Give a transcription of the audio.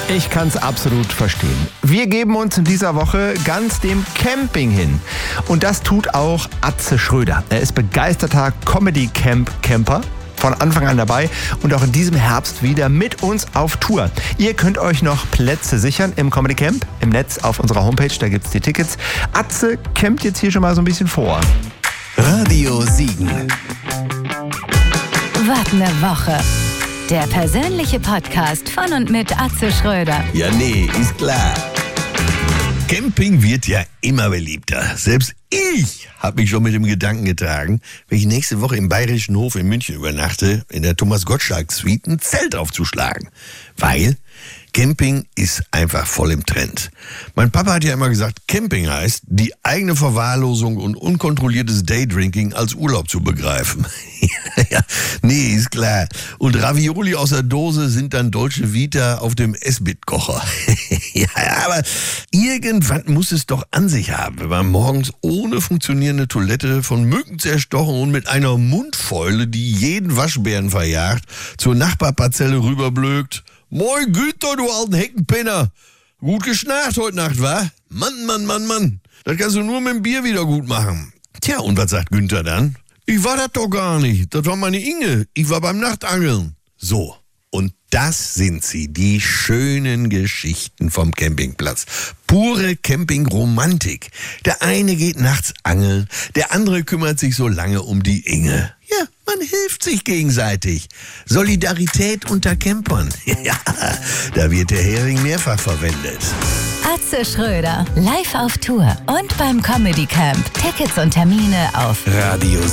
Ich kann es absolut verstehen. Wir geben uns in dieser Woche ganz dem Camping hin. Und das tut auch Atze Schröder. Er ist begeisterter Comedy-Camp-Camper. Von Anfang an dabei und auch in diesem Herbst wieder mit uns auf Tour. Ihr könnt euch noch Plätze sichern im Comedy Camp, im Netz auf unserer Homepage, da gibt's die Tickets. Atze campt jetzt hier schon mal so ein bisschen vor. Radio Siegen. Was ne Woche. Der persönliche Podcast von und mit Atze Schröder. Ja, nee, ist klar. Camping wird ja immer beliebter. Selbst ich habe mich schon mit dem Gedanken getragen, wenn ich nächste Woche im Bayerischen Hof in München übernachte, in der Thomas Gottschalk Suite ein Zelt aufzuschlagen. Weil Camping ist einfach voll im Trend. Mein Papa hat ja immer gesagt, Camping heißt, die eigene Verwahrlosung und unkontrolliertes Daydrinking als Urlaub zu begreifen. Ja, nee, ist klar. Und Ravioli aus der Dose sind dann Dolce Vita auf dem S-Bit-Kocher. Ja, aber irgendwann muss es doch an sich haben, wenn man morgens ohne funktionierende Toilette von Mücken zerstochen und mit einer Mundfäule, die jeden Waschbären verjagt, zur Nachbarparzelle rüberblökt. Moin Güter, du alten Heckenpenner. Gut geschnarcht heute Nacht, wa? Mann. Das kannst du nur mit dem Bier wieder gut machen. Tja, und was sagt Günther dann? Ich war das doch gar nicht. Das war meine Inge. Ich war beim Nachtangeln. So. Und das sind sie, die schönen Geschichten vom Campingplatz. Pure Campingromantik. Der eine geht nachts angeln, der andere kümmert sich so lange um die Inge. Ja, man hilft sich gegenseitig. Solidarität unter Campern. Ja, da wird der Hering mehrfach verwendet. Atze Schröder, live auf Tour und beim Comedy Camp. Tickets und Termine auf Radio